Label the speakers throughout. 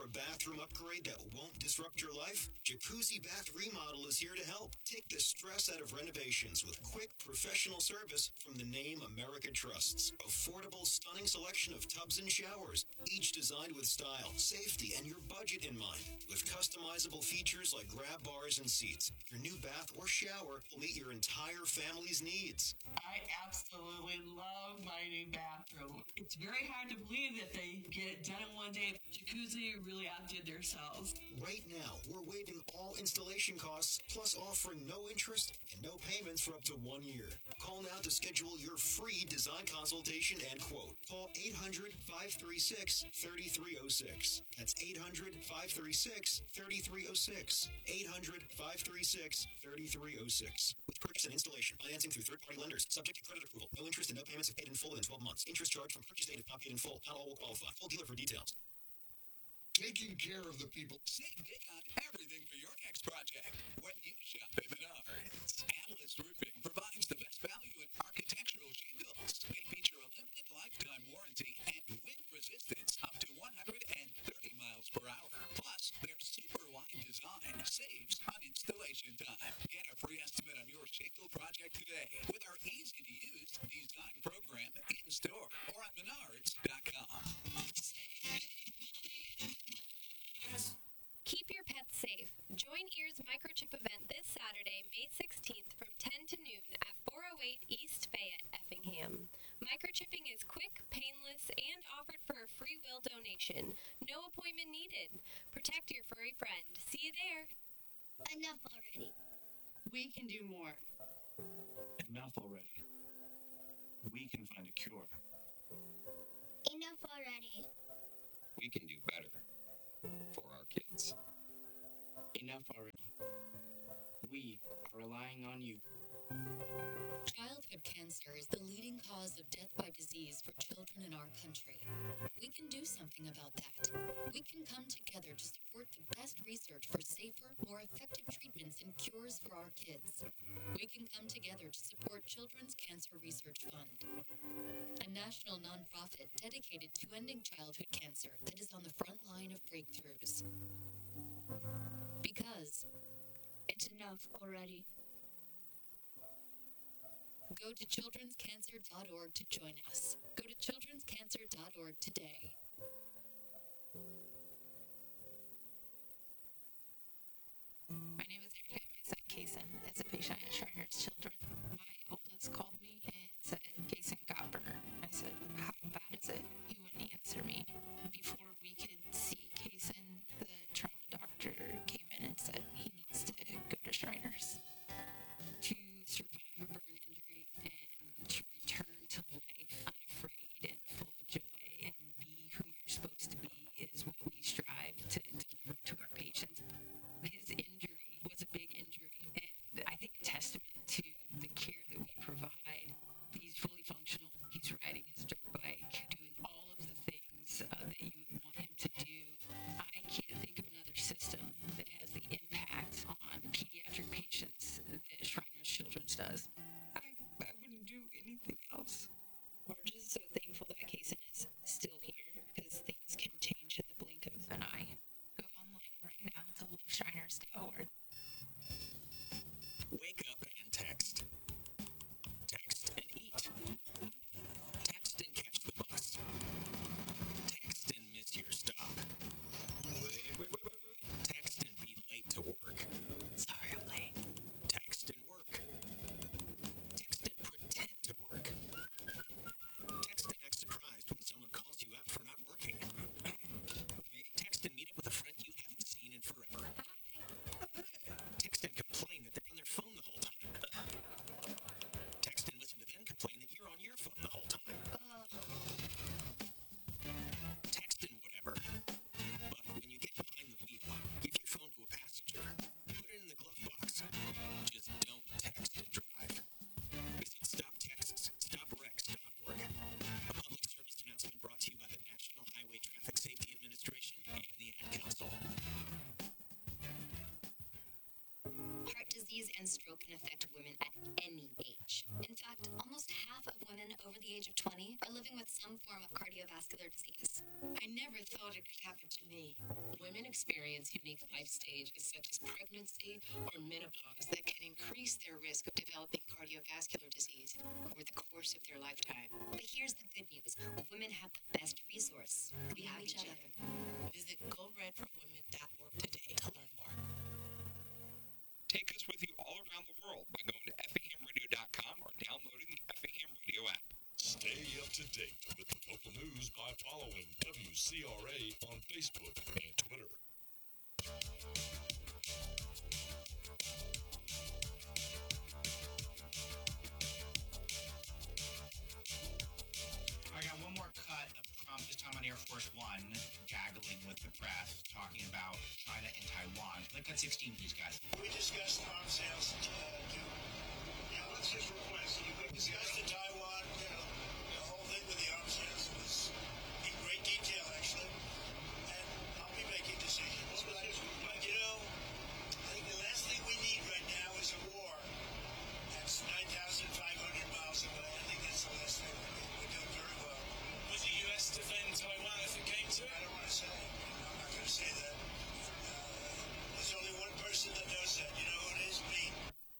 Speaker 1: for a bathroom upgrade that won't disrupt your life? Jacuzzi Bath Remodel is here to help. Take the stress out of renovations with quick, professional service from the name America trusts. Affordable, stunning selection of tubs and showers, each designed with style, safety, and your budget in mind. With customizable features like grab bars and seats, your new bath or shower will meet your entire family's needs.
Speaker 2: I absolutely love my new bathroom. It's very hard to believe that they get it done in one day. Jacuzzi really outdid themselves.
Speaker 1: Right now, we're waiving all installation costs, plus offering no interest and no payments for up to 1 year. Call now to schedule your free design consultation and quote. Call 800-536-3306. That's 800-536-3306. 800-536-3306. With purchase and installation, financing through third-party lenders, subject to credit approval. No interest and no payments if paid in full within 12 months. Interest charged from purchase date if not paid in full. Not all will qualify. Full dealer for details.
Speaker 3: Taking care of the people.
Speaker 4: Save big on everything for your next project. When you shop at Menards, Analyst Roofing provides the best value in architectural shingles. They feature a limited lifetime warranty and wind resistance up to 130 miles per hour. Plus, their super wide design saves on installation time. Get a free estimate on your shingle project today with our easy-to-use design program in store or on Menards.com.
Speaker 5: Keep your pets safe. Join EAR's microchip event this Saturday, May 16th from 10 to noon at 408 East Fayette, Effingham. Microchipping is quick, painless, and offered for a free will donation. No appointment needed. Protect your furry friend. See you there.
Speaker 6: Enough already.
Speaker 2: We can do more.
Speaker 7: Enough already. We can find a cure.
Speaker 6: Enough already.
Speaker 8: We can do better for our kids.
Speaker 9: Enough already. We are relying on you.
Speaker 10: Childhood cancer is the leading cause of death by disease for children in our country. We can do something about that. We can come together to support the best research for safer, more effective treatments and cures for our kids. We can come together to support Children's Cancer Research Fund, a national nonprofit dedicated to ending childhood cancer that is on the front line of breakthroughs. Because
Speaker 6: it's enough already.
Speaker 10: Go to childrenscancer.org to join us. Go to childrenscancer.org today.
Speaker 11: My name is Erika. My son, Kason, is a patient at Shriners Children. My oldest called me and said, Kason got burned. I said, how bad is it? He wouldn't answer me. Before we could see Kason, the trauma doctor came in and said he needs to go to Shriners. To survive a burn injury and to return to life unafraid and full of joy and be who you're supposed to be is what we strive to deliver to our patients. His injury was a big injury, and I think a testament to the care that we provide. He's fully functional. He's riding his dirt bike, doing all of the things that you would want him to do. I can't think of another system that has the impact on pediatric patients that Shriners Children's does. I wouldn't do anything else. We're just so thankful that Kason is still here, because things can change in the blink of an eye. Go online right now to loveshriners.org.
Speaker 4: Wake up and text. Text and eat. Text and catch the bus. Text and miss your stop. Wait. Text and be late to work. Sorry, I'm late. Text and work. Text and pretend to work. Text and act surprised when someone calls you out for not working. Text and meet up with a friend you haven't seen in forever. Text and complain that they're on their phone the whole time. Text and listen to them complain that you're on your phone the whole time. Text and whatever. But when you get behind the wheel, give your phone to a passenger. Put it in the glove box. Just don't text and drive. Visit StopTextsStopWrecks.org. A public service announcement brought to you by the National Highway Traffic Safety Administration and the Ad Council.
Speaker 10: Heart disease and stroke can affect women at any age. In fact, almost half of women over the age of 20 are living with some form of cardiovascular disease.
Speaker 12: I never thought it could happen to me. Women experience unique life stages such as pregnancy or menopause that can increase their risk of developing cardiovascular disease over the course of their lifetime.
Speaker 10: But here's the good news. Women have the best resource. We have each other.
Speaker 12: Visit GoRedForWomen.org today to learn more.
Speaker 4: Take us with you all around the world by going to effinghamradio.com or downloading the Effingham Radio app.
Speaker 13: Stay up to date with the local news by following WCRA on Facebook and Twitter.
Speaker 14: I got one more cut of Trump, this time on Air Force One, gaggling with the press, talking about China and Taiwan. Play cut 16, please, guys.
Speaker 3: We discussed arms sales what's his request? We discussed the Taiwan, the whole thing with the arms sales was in great detail, actually. And I'll be making decisions. But, I think the last thing we need right now is a war. That's 9,500 miles away. I think that's the last thing we need. We're doing very well.
Speaker 15: Would the U.S. defend Taiwan if it came to it?
Speaker 3: I don't want to say. I'm not going to say that. There's only one person that knows that. You know who it is? Me.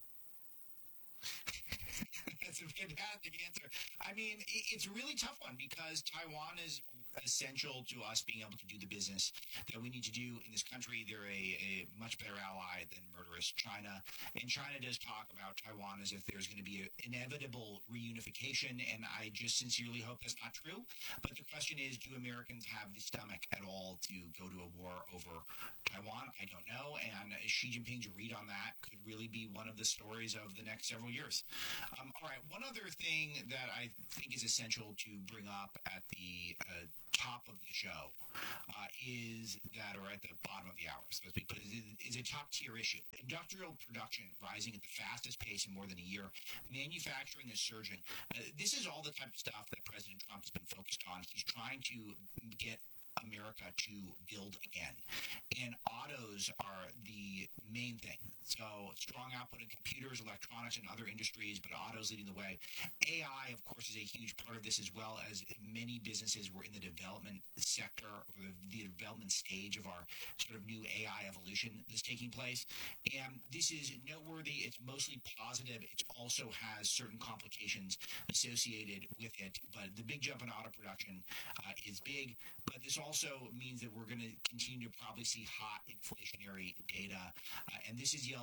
Speaker 14: That's a fantastic answer. I mean, it's a really tough one because Taiwan is essential to us being able to do the business that we need to do in this country. They're a much better ally than murderous China. And China does talk about Taiwan as if there's going to be an inevitable reunification, and I just sincerely hope that's not true. But the question is, do Americans have the stomach at all to go to a war over Taiwan? I don't know. And Xi Jinping's read on that could really be one of the stories of the next several years. All right, one other thing that I think is essential to bring up at the top of the show is that, or at the bottom of the hour, so to speak, but is a top-tier issue. Industrial production rising at the fastest pace in more than a year. Manufacturing is surging. This is all the type of stuff that President Trump has been focused on. He's trying to get America to build again. And autos are the main thing. So strong output in computers, electronics, and other industries, but autos leading the way. AI, of course, is a huge part of this, as well as many businesses were in the development sector or the development stage of our sort of new AI evolution that's taking place. And this is noteworthy. It's mostly positive. It also has certain complications associated with it. But the big jump in auto production is big. But this also means that we're going to continue to probably see hot inflationary data. And this is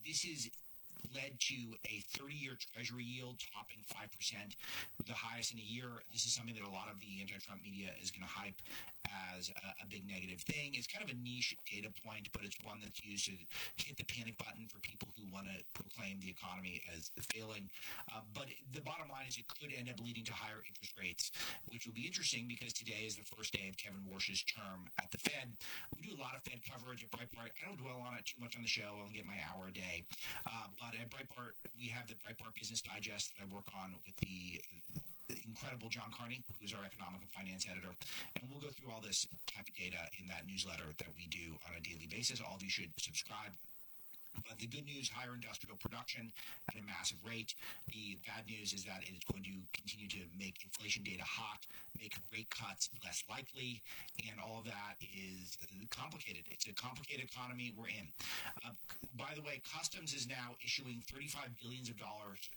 Speaker 14: led to a 30-year Treasury yield topping 5%, the highest in a year. This is something that a lot of the anti-Trump media is going to hype as a big negative thing. It's kind of a niche data point, but it's one that's used to hit the panic button for people who want to proclaim the economy as failing. But the bottom line is it could end up leading to higher interest rates, which will be interesting because today is the first day of Kevin Warsh's term at the Fed. We do a lot of Fed coverage at Breitbart. I don't dwell on it too much on the show. I only get my hour a day. But at Breitbart, we have the Breitbart Business Digest that I work on with the incredible John Carney, who's our economic and finance editor. And we'll go through all this type of data in that newsletter that we do on a daily basis. All of you should subscribe. But the good news, higher industrial production at a massive rate. The bad news is that it is going to continue to make inflation data hot, make rate cuts less likely, and all of that is complicated. It's a complicated economy we're in. By the way, Customs is now issuing $35 billion in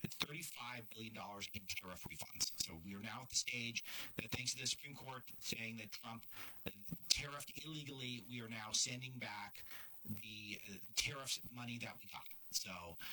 Speaker 14: tariff refunds. So we are now at the stage that, thanks to the Supreme Court saying that Trump tariffed illegally, we are now sending back the tariffs money that we got. So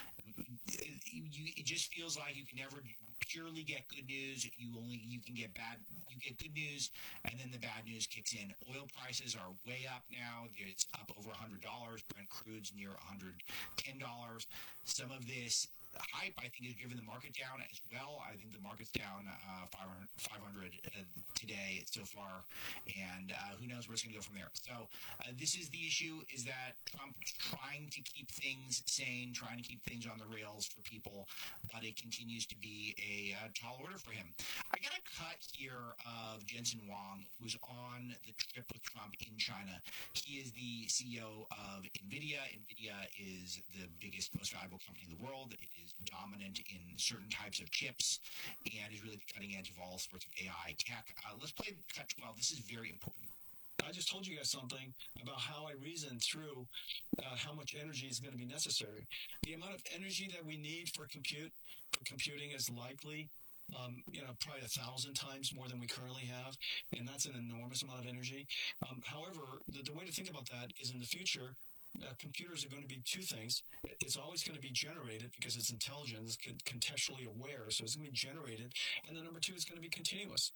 Speaker 14: it just feels like you can never purely get good news. You can get good news, and then the bad news kicks in. Oil prices are way up now. It's up over $100. Brent crude's near $110. Some of this hype, I think, has driven the market down as well. I think the market's down 500 today so far, and who knows where it's going to go from there. So this is the issue, is that Trump's trying to keep things sane, trying to keep things on the rails for people, but it continues to be a tall order for him. I got a cut here of Jensen Huang, who's on the trip with Trump in China. He is the CEO of NVIDIA. NVIDIA is the biggest, most valuable company in the world. It is dominant in certain types of chips and is really the cutting edge of all sorts of AI tech. Let's play cut 12. This is very important.
Speaker 16: I just told you guys something about how I reasoned through how much energy is going to be necessary. The amount of energy that we need for computing is likely, probably 1,000 times more than we currently have, and that's an enormous amount of energy. However, the way to think about that is in the future, computers are going to be two things. It's always going to be generated because it's intelligent, it's contextually aware, so it's going to be generated. And then number two, it's going to be continuous.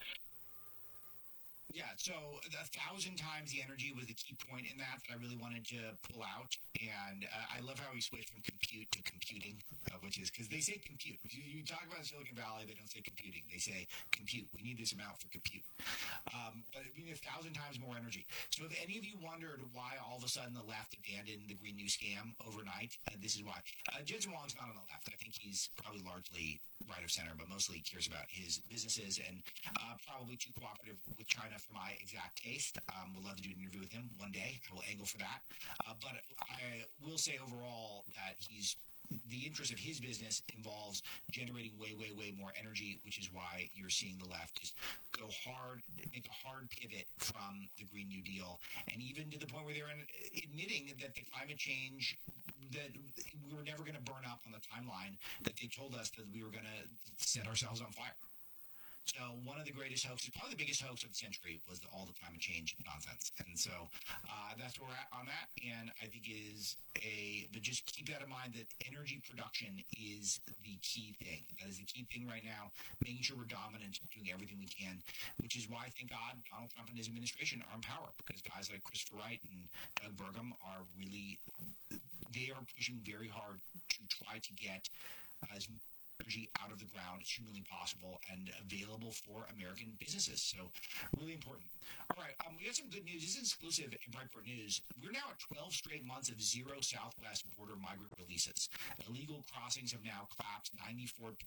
Speaker 14: Yeah, so 1,000 times the energy was the key point in that I really wanted to pull out. And I love how he switched from compute to computing, which is because they say compute. You talk about Silicon Valley, they don't say computing. They say compute. We need this amount for compute. But we need 1,000 times more energy. So if any of you wondered why all of a sudden the left abandoned the Green New scam overnight, this is why. Jensen Huang's not on the left. I think he's probably largely right of center, but mostly cares about his businesses and probably too cooperative with China for my exact taste. Would love to do an interview with him one day. I will angle for that. But I will say overall that the interest of his business involves generating way, way, way more energy, which is why you're seeing the left just go hard, make a hard pivot from the Green New Deal, and even to the point where they're admitting that the climate change, that we were never going to burn up on the timeline that they told us that we were going to set ourselves on fire. So one of the greatest hoaxes, probably the biggest hoax of the century, was all the climate change nonsense. And so that's where we're at on that. And I think but just keep that in mind that energy production is the key thing. That is the key thing right now, making sure we're dominant, doing everything we can, which is why, thank God, Donald Trump and his administration are in power, because guys like Christopher Wright and Doug Burgum are they are pushing very hard to try to get as energy out of the ground as humanly possible and available for American businesses. So really important. All right, we got some good news. This is exclusive in Breitbart News. We're now at 12 straight months of zero southwest border migrant releases. Illegal crossings have now collapsed 94%.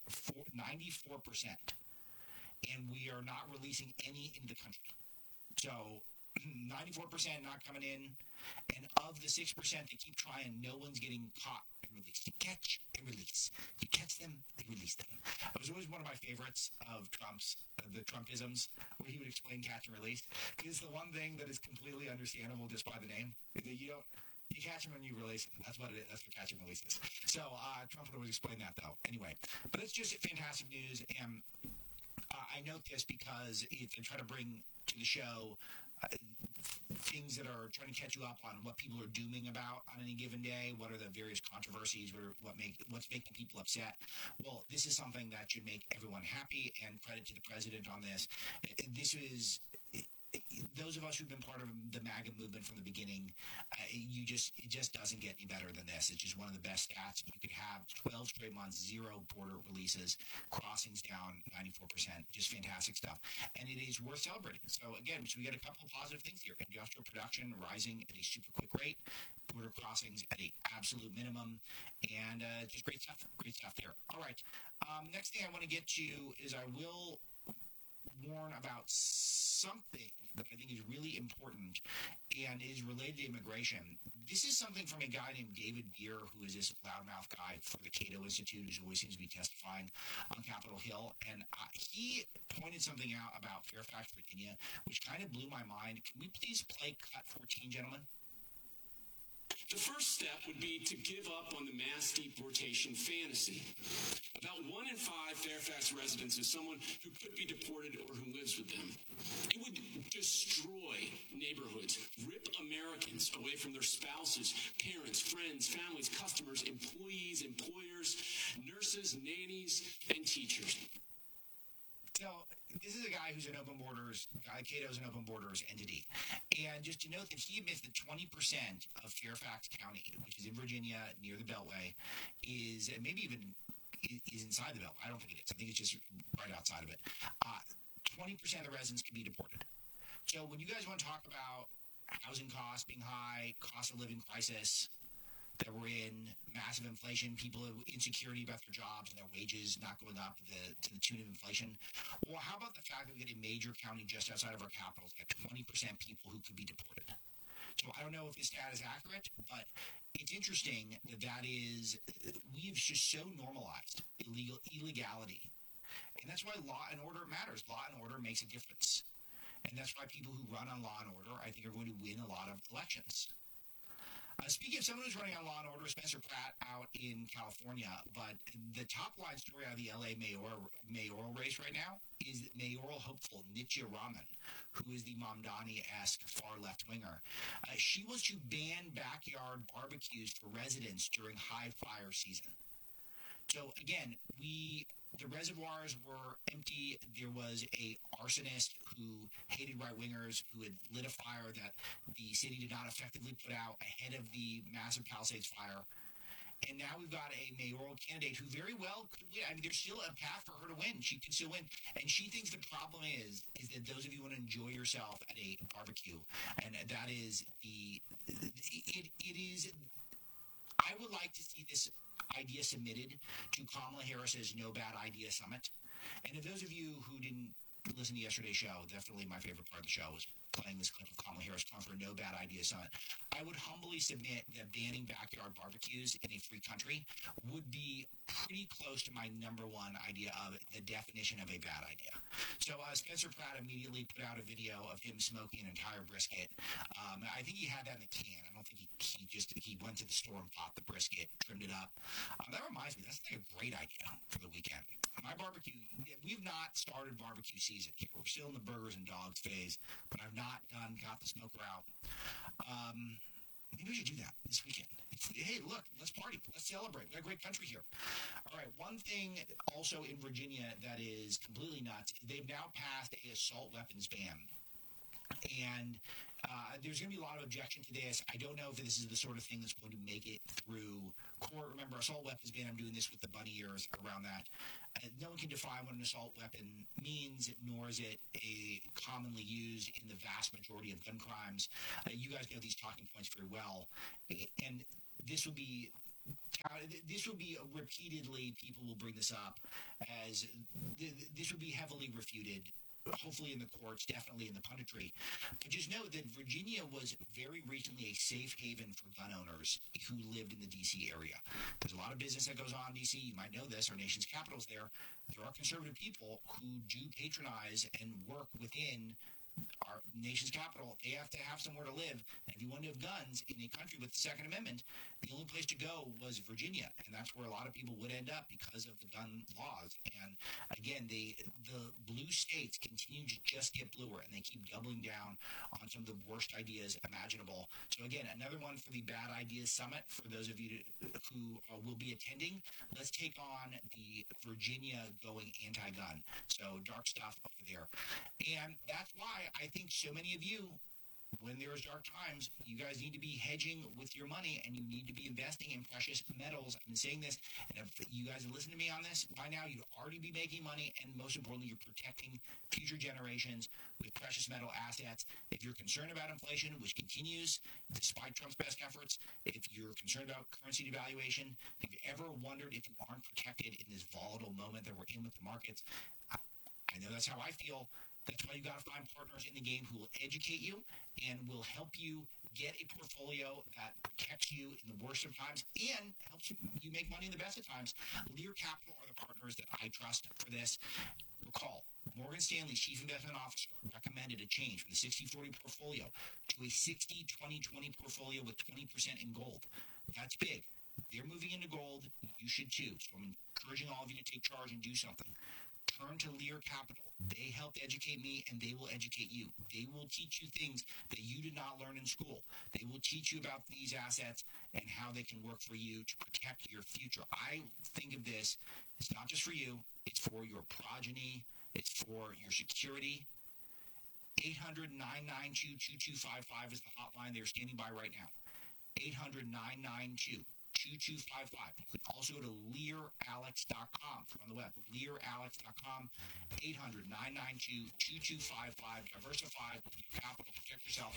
Speaker 14: And we are not releasing any into the country. So 94% not coming in. And of the 6% that keep trying, no one's getting caught and released. You catch and release. You catch them, they release them. It was always one of my favorites of the Trumpisms, where he would explain catch and release. Because it's the one thing that is completely understandable just by the name. You catch them and you release them. That's what it is. That's what catch and release is. So Trump would always explain that, though. Anyway, but it's just fantastic news. And I note this because if I try to bring to the show things that are trying to catch you up on what people are dooming about on any given day, what are the various controversies, what's making people upset. Well, this is something that should make everyone happy, and credit to the president on this. Those of us who've been part of the MAGA movement from the beginning, it just doesn't get any better than this. It's just one of the best stats you could have. 12 straight months, zero border releases, crossings down 94%. Just fantastic stuff. And it is worth celebrating. So again, we got a couple of positive things here. Industrial production rising at a super quick rate. Border crossings at an absolute minimum. And just great stuff. Great stuff there. All right. Next thing I want to get to is I will warn about something that I think is really important and is related to immigration. This is something from a guy named David Beer, who is this loudmouth guy for the Cato Institute, who always seems to be testifying on Capitol Hill. And he pointed something out about Fairfax, Virginia, which kind of blew my mind. Can we please play cut 14, gentlemen?
Speaker 17: The first step would be to give up on the mass deportation fantasy. About 1 in 5 Fairfax residents is someone who could be deported or who lives with them. It would destroy neighborhoods, rip Americans away from their spouses, parents, friends, families, customers, employees, employers, nurses, nannies, and teachers.
Speaker 14: So this is a guy who's an open borders, Cato's an open borders entity. And just to note that he admits that 20% of Fairfax County, which is in Virginia near the Beltway, is maybe even is inside the Beltway. I don't think it is. I think it's just right outside of it. 20% of the residents can be deported. So when you guys want to talk about housing costs being high, cost of living crisis that we're in, massive inflation, people have insecurity about their jobs and their wages not going up to the tune of inflation. Well, how about the fact that we get a major county just outside of our capitals that 20% people who could be deported? So I don't know if this stat is accurate, but it's interesting that is, we've just so normalized illegality. And that's why law and order matters. Law and order makes a difference. And that's why people who run on law and order, I think, are going to win a lot of elections. Speaking of someone who's running on Law & Order, Spencer Pratt out in California, but the top-line story out of the L.A. mayoral race right now is mayoral hopeful Nitya Raman, who is the Mamdani-esque far left-winger. She wants to ban backyard barbecues for residents during high fire season. So, again, the reservoirs were empty. There was a arsonist who hated right-wingers, who had lit a fire that the city did not effectively put out ahead of the massive Palisades fire. And now we've got a mayoral candidate who very well could win. I mean, there's still a path for her to win. She could still win. And she thinks the problem is that those of you want to enjoy yourself at a barbecue. And that is it is, I would like to see this idea submitted to Kamala Harris's No Bad Idea Summit. And if those of you who didn't listen to yesterday's show, definitely my favorite part of the show was playing this clip of Kamala Harris calling for a No Bad Idea Summit. I would humbly submit that banning backyard barbecues in a free country would be pretty close to my number one idea of the definition of a bad idea. So Spencer Pratt immediately put out a video of him smoking an entire brisket. I think he had that in the can. I don't think he went to the store and bought the brisket, trimmed it up. That reminds me, that's like a great idea for the weekend. My barbecue, we've not started barbecue season here. We're still in the burgers and dogs phase, but I've not got the smoker out. Maybe we should do that this weekend. Hey, look, let's party. Let's celebrate. We got a great country here. All right, one thing also in Virginia that is completely nuts, they've now passed an assault weapons ban. And there's going to be a lot of objection to this. I don't know if this is the sort of thing that's going to make it through court. Remember, assault weapons ban, I'm doing this with the bunny ears around that. No one can define what an assault weapon means, nor is it commonly used in the vast majority of gun crimes. You guys know these talking points very well. And this will be repeatedly, people will bring this up as this would be heavily refuted, hopefully in the courts, definitely in the punditry. But just note that Virginia was very recently a safe haven for gun owners who lived in the D.C. area. There's a lot of business that goes on in D.C. You might know this. Our nation's capital is there. There are conservative people who do patronize and work within our nation's capital. They have to have somewhere to live. And if you want to have guns in a country with the Second Amendment, the only place to go was Virginia. And that's where a lot of people would end up because of the gun laws. And again, the blue states continue to just get bluer, and they keep doubling down on some of the worst ideas imaginable. So again, another one for the Bad Ideas Summit. For those of you who will be attending, let's take on the Virginia going anti-gun. So dark stuff over there. And that's why I think so many of you, when there's dark times, you guys need to be hedging with your money, and you need to be investing in precious metals. I've been saying this, and if you guys have listened to me on this, by now you'd already be making money, and most importantly, you're protecting future generations with precious metal assets. If you're concerned about inflation, which continues despite Trump's best efforts, if you're concerned about currency devaluation, if you ever wondered if you aren't protected in this volatile moment that we're in with the markets, I know that's how I feel. That's why you got to find partners in the game who will educate you and will help you get a portfolio that protects you in the worst of times and helps you make money in the best of times. Lear Capital are the partners that I trust for this. Recall, Morgan Stanley's chief investment officer recommended a change from the 60-40 portfolio to a 60-20-20 portfolio with 20% in gold. That's big. They're moving into gold. You should too. So I'm encouraging all of you to take charge and do something. Turn to Lear Capital. They helped educate me, and they will educate you. They will teach you things that you did not learn in school. They will teach you about these assets and how they can work for you to protect your future. I think of this, it's not just for you. It's for your progeny. It's for your security. 800-992-2255 is the hotline. They're standing by right now. 800-992-2255. You can also go to LearAlex.com from on the web. LearAlex.com. 800-992-2255. Diversify with your capital. Protect yourself.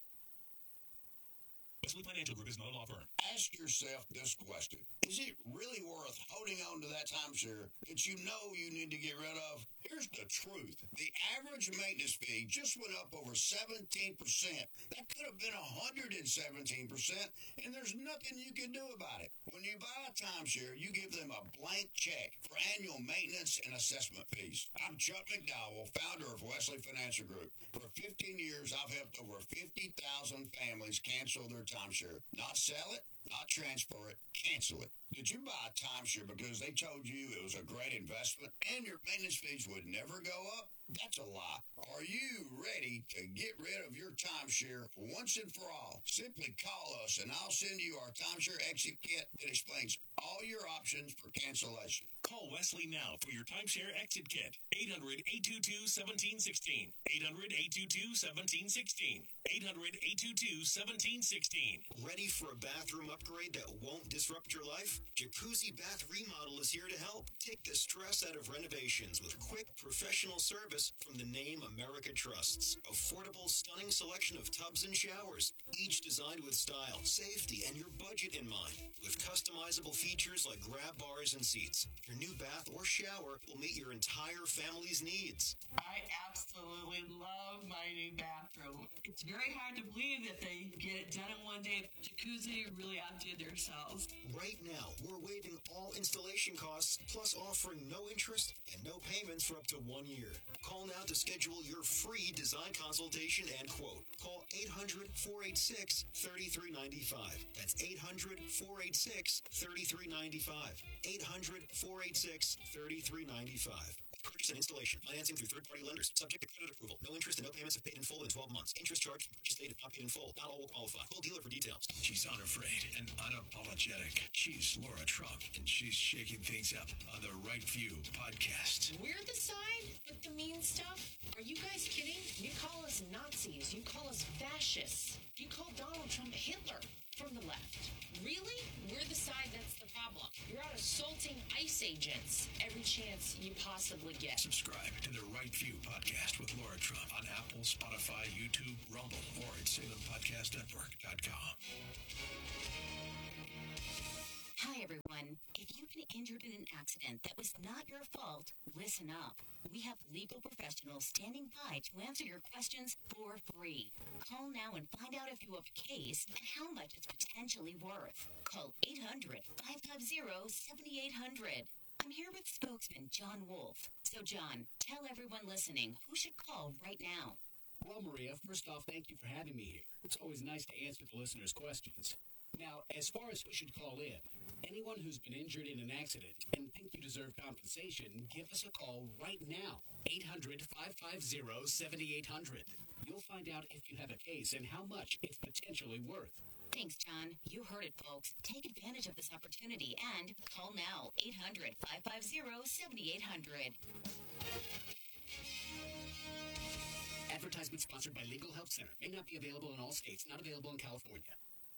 Speaker 13: Wesley Financial Group is not a law firm.
Speaker 18: Ask yourself this question. Is it really worth holding on to that timeshare that you know you need to get rid of?
Speaker 3: Here's the truth. The average maintenance fee just went up over 17%. That could have been 117%, and there's nothing you can do about it. When you buy a timeshare, you give them a blank check for annual maintenance and assessment fees. I'm Chuck McDowell, founder of Wesley Financial Group. For 15 years, I've helped over 50,000 families cancel their timeshare. Not sell it, not transfer it, cancel it. Did you buy a timeshare because they told you it was a great investment and your maintenance fees would never go up? That's a lie. Are you ready to get rid of your timeshare once and for all? Simply call us and I'll send you our timeshare exit kit that explains all your options for cancellation.
Speaker 13: Call Wesley now for your timeshare exit kit. 800-822-1716. 800-822-1716. 800-822-1716.
Speaker 1: Ready for a bathroom upgrade that won't disrupt your life? Jacuzzi Bath Remodel is here to help. Take the stress out of renovations with quick, professional service from the name America Trusts. Affordable, stunning selection of tubs and showers, each designed with style, safety, and your budget in mind. With customizable features like grab bars and seats, your new bath or shower will meet your entire family's needs.
Speaker 2: I absolutely love my new bathroom. It's very hard to believe that they get it done in one day. Jacuzzi really outdid themselves.
Speaker 1: Right now, we're waiving all installation costs, plus offering no interest and no payments for up to 1 year. Call now to schedule your free design consultation and quote. Call 800-486-3395. That's 800-486-3395. 800-486-3395. Purchase and installation. Financing through third-party lenders. Subject to credit approval. No interest and no payments if paid in full in 12 months. Interest charged from purchase date if not paid in full. Not all will qualify. Call dealer for details.
Speaker 18: She's unafraid and unapologetic. She's Laura Trump, and she's shaking things up on the Right View podcast.
Speaker 12: We're the side with the mean stuff? Are you guys kidding? You call us Nazis. You call us fascists. You call Donald Trump Hitler from the left. Really? We're the side that's the problem. You're out assaulting ICE agents every chance you possibly get.
Speaker 18: Subscribe to the Right View podcast with Laura Trump on Apple, Spotify, YouTube, Rumble, or at SalemPodcastNetwork.com.
Speaker 19: Hi, everyone. If you've been injured in an accident that was not your fault, listen up. We have legal professionals standing by to answer your questions for free. Call now and find out if you have a case and how much it's potentially worth. Call 800-550-7800. I'm here with spokesman John Wolf. So, John, tell everyone listening who should call right now.
Speaker 20: Well, Maria, first off, thank you for having me here. It's always nice to answer the listeners' questions. Now, as far as who should call in, anyone who's been injured in an accident and think you deserve compensation, give us a call right now. 800-550-7800. You'll find out if you have a case and how much it's potentially worth.
Speaker 19: Thanks, John. You heard it, folks. Take advantage of this opportunity and call now. 800-550-7800.
Speaker 20: Advertisement sponsored by Legal Help Center. May not be available in all states. Not available in California.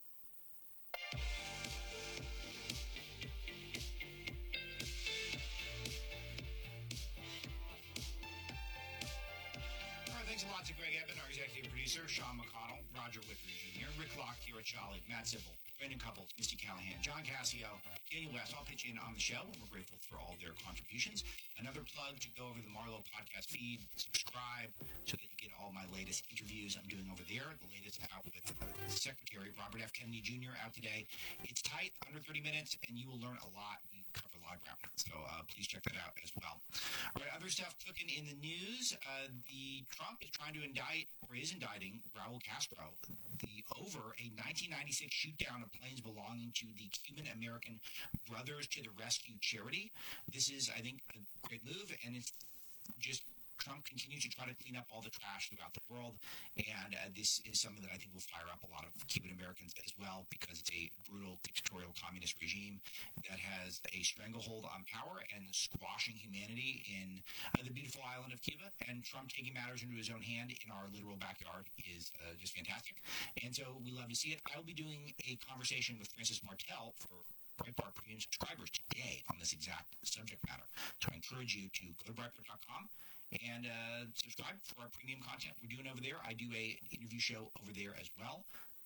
Speaker 14: Thanks a lot to Greg Evan, our executive producer, Sean McConnell, Roger Whitby Jr., Rick Locke, Kira Chali, Matt Sibbel, Brendan Couples, Misty Callahan, John Cassio, Daniel West, all pitch in on the show, and we're grateful for all their contributions. Another plug to go over to the Marlowe podcast feed, subscribe, so that you get all my latest interviews I'm doing over there. The latest out with Secretary Robert F. Kennedy Jr. out today. It's tight, under 30 minutes, and you will learn a lot. We cover a lot of ground, so please check that out as well. All right, other stuff cooking in the news. The Trump is trying to indict, or is indicting, Raul Castro over a 1996 shoot down of planes belonging to the Cuban-American Brothers to the Rescue charity. This is, I think, a great move, and it's just Trump continues to try to clean up all the trash throughout the world, and this is something that I think will fire up a lot of Cuban Americans as well, because it's a brutal dictatorial communist regime that has a stranglehold on power and squashing humanity in the beautiful island of Cuba. And Trump taking matters into his own hand in our literal backyard is just fantastic, and so we love to see it. I will be doing a conversation with Francis Martel for Breitbart Premium subscribers today on this exact subject matter. So I encourage you to go to Breitbart.com and subscribe for our premium content we're doing over there. I do an interview show over there as well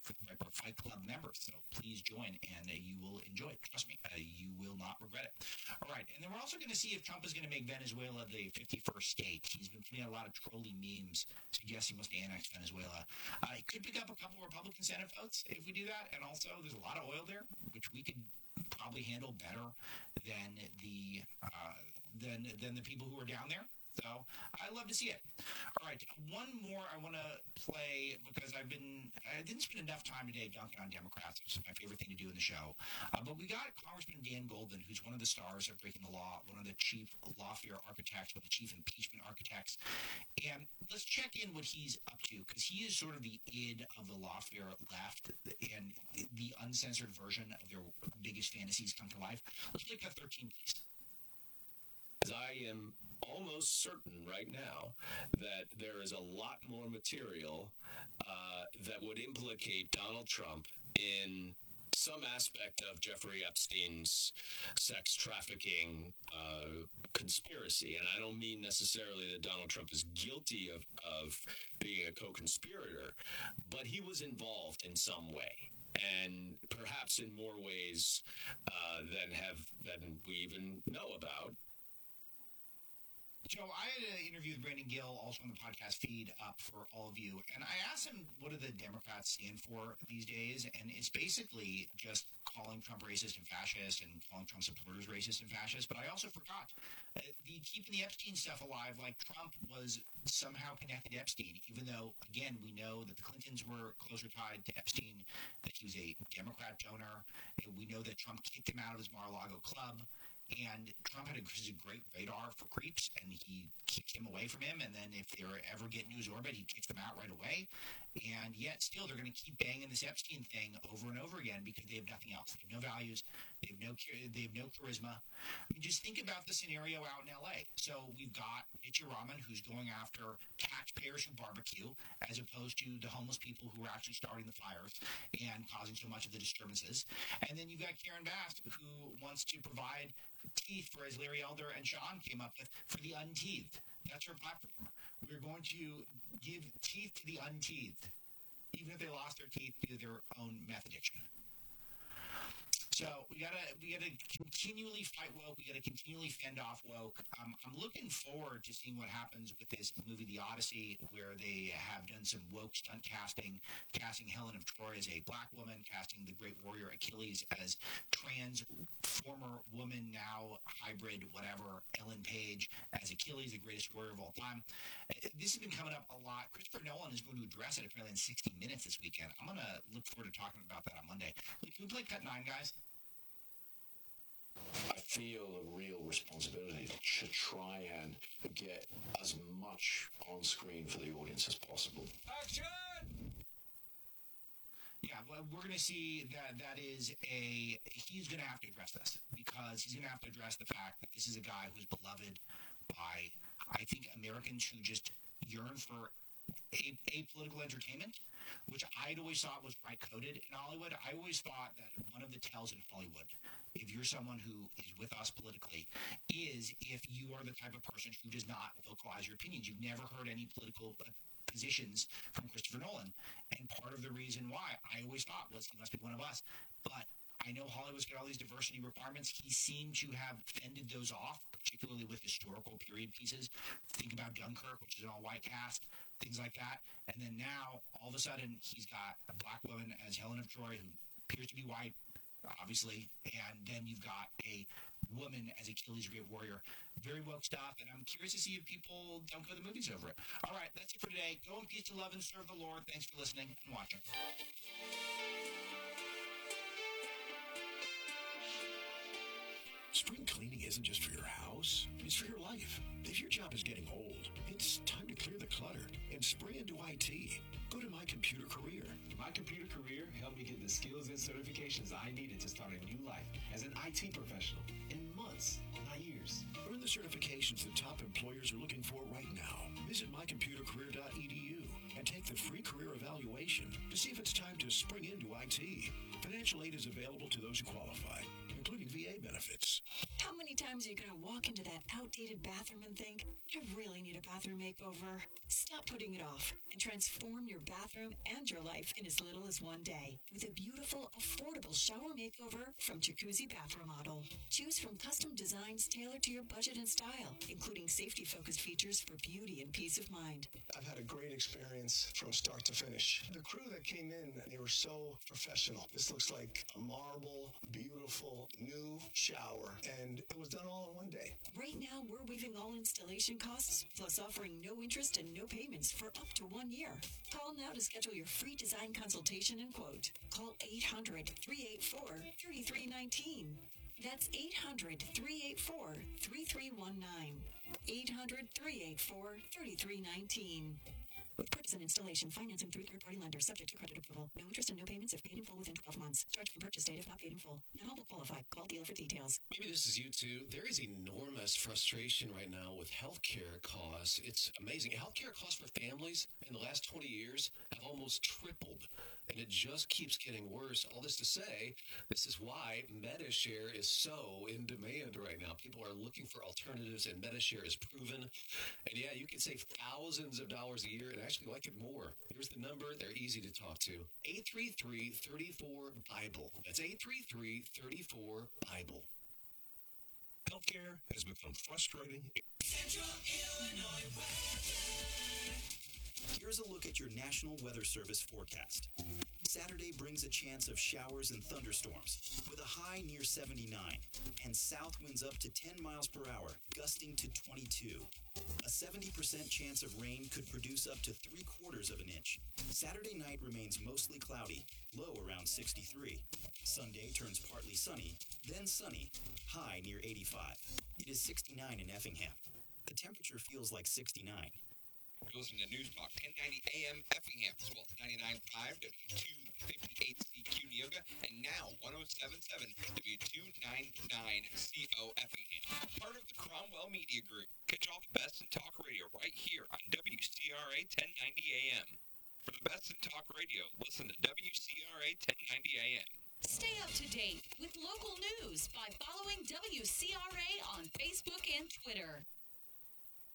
Speaker 14: Breitbart Fight Club members. So please join, and you will enjoy it. Trust me, you will not regret it. All right, and then we're also going to see if Trump is going to make Venezuela the 51st state. He's been putting out a lot of trolly memes suggesting he wants to annex Venezuela. It could pick up a couple Republican Senate votes if we do that, and also there's a lot of oil there, which we could probably handle better than the people who are down there. So I love to see it. All right, one more I want to play because I didn't spend enough time today dunking on Democrats, which is my favorite thing to do in the show. But we got Congressman Dan Goldman, who's one of the stars of Breaking the Law, one of the chief lawfare architects, one of the chief impeachment architects. And let's check in what he's up to, because he is sort of the id of the lawfare left and the uncensored version of their biggest fantasies come to life. Let's play cut 13, please.
Speaker 21: I am almost certain right now that there is a lot more material that would implicate Donald Trump in some aspect of Jeffrey Epstein's sex trafficking conspiracy. And I don't mean necessarily that Donald Trump is guilty of being a co-conspirator, but he was involved in some way. And perhaps in more ways than we even know about.
Speaker 14: Joe, I had an interview with Brandon Gill, also on the podcast feed, up for all of you. And I asked him, what do the Democrats stand for these days? And it's basically just calling Trump racist and fascist and calling Trump supporters racist and fascist. But I also forgot, keeping the Epstein stuff alive, like Trump was somehow connected to Epstein, even though, again, we know that the Clintons were closer tied to Epstein, that he was a Democrat donor. And we know that Trump kicked him out of his Mar-a-Lago club. And Trump had a great radar for creeps, and he keeps him away from him. And then if they ever get into his orbit, he kicks them out right away. And yet still, they're going to keep banging this Epstein thing over and over again because they have nothing else. They have no values. They have no charisma. I mean, just think about the scenario out in L.A. So we've got Mitch Rahman, who's going after taxpayers who barbecue, as opposed to the homeless people who are actually starting the fires and causing so much of the disturbances. And then you've got Karen Bass, who wants to provide teeth for, as Larry Elder and Sean came up with, for the unteethed. That's her platform. We're going to give teeth to the unteethed, even if they lost their teeth due to their own meth addiction. So we gotta continually fight woke. We gotta continually fend off woke. I'm looking forward to seeing what happens with this movie, The Odyssey, where they have done some woke stunt casting Helen of Troy as a black woman, casting the great warrior Achilles as trans former woman, now hybrid, whatever, Ellen Page as Achilles, the greatest warrior of all time. This has been coming up a lot. Christopher Nolan is going to address it apparently in 60 Minutes this weekend. I'm going to look forward to talking about that on Monday. Can we play cut 9, guys?
Speaker 22: I feel a real responsibility to try and get as much on screen for the audience as possible.
Speaker 14: Action! Yeah, well, we're going to see he's going to have to address this, because he's going to have to address the fact that this is a guy who's beloved by, I think, Americans who just yearn for apolitical entertainment, which I'd always thought was right-coded in Hollywood. I always thought that one of the tells in Hollywood, if you're someone who is with us politically, is if you are the type of person who does not vocalize your opinions. You've never heard any political positions from Christopher Nolan. And part of the reason why I always thought was he must be one of us. But I know Hollywood's got all these diversity requirements. He seemed to have fended those off, particularly with historical period pieces. Think about Dunkirk, which is an all-white cast, things like that. And then now, all of a sudden, he's got a black woman as Helen of Troy, who appears to be white, obviously. And then you've got a woman as Achilles, great warrior. Very woke stuff, and I'm curious to see if people don't go to the movies over it. All right, that's it for today. Go in peace to love and serve the Lord. Thanks for listening and watching.
Speaker 18: Spring cleaning isn't just for your house, it's for your life. If your job is getting old, it's time to clear the clutter and spray into IT. Go to My Computer Career.
Speaker 23: My Computer Career helped me get the skills and certifications I needed to start a new life as an IT professional in months, not years.
Speaker 18: Earn the certifications that top employers are looking for right now. Visit mycomputercareer.edu and take the free career evaluation to see if it's time to spring into IT. Financial aid is available to those who qualify, including VA benefits.
Speaker 5: How many times are you going to walk into that outdated bathroom and think, I really need a bathroom makeover? Stop putting it off and transform your bathroom and your life in as little as one day with a beautiful, affordable shower makeover from Jacuzzi Bath Remodel. Choose from custom designs tailored to your budget and style, including safety-focused features for beauty and peace of mind.
Speaker 18: I've had a great experience from start to finish. The crew that came in, they were so professional. This looks like a marble, beautiful, new shower, and it was done all in one day.
Speaker 5: Right now, we're waiving all installation costs, plus offering no interest and no payments for up to 1 year. Call now to schedule your free design consultation and quote. Call 800-384-3319. That's 800-384-3319. 800-384-3319. Purchase and installation financing through third-party lenders subject to credit approval. No interest and no payments if paid in full within 12 months. Charge from purchase date if not paid in full. Not all will qualify. Call dealer for details.
Speaker 21: Maybe this is you too. There is enormous frustration right now with healthcare costs. It's amazing. Healthcare costs for families in the last 20 years have almost tripled, and it just keeps getting worse. All this to say, this is why MediShare is so in demand right now. People are looking for alternatives, and MediShare is proven. And yeah, you can save thousands of dollars a year and actually like it more. Here's the number. They're easy to talk to. 833-34-BIBLE. That's 833-34-BIBLE.
Speaker 13: Healthcare has become frustrating.
Speaker 1: Central Illinois weather. Here's a look at your National Weather Service forecast. Saturday brings a chance of showers and thunderstorms with a high near 79 and south winds up to 10 miles per hour, gusting to 22. A 70% chance of rain could produce up to 3/4 of an inch. Saturday night remains mostly cloudy, low around 63. Sunday turns partly sunny, then sunny, high near 85. It is 69 in Effingham. The temperature feels like 69.
Speaker 7: You're listening to Newstalk 1090 AM Effingham, as well as 99.5 W258CQ Neoga, and now 107.7 W299CO Effingham. Part of the Cromwell Media Group. Catch all the best in talk radio right here on WCRA 1090 AM. For the best in talk radio, listen to WCRA 1090 AM.
Speaker 10: Stay up to date with local news by following WCRA on Facebook and Twitter.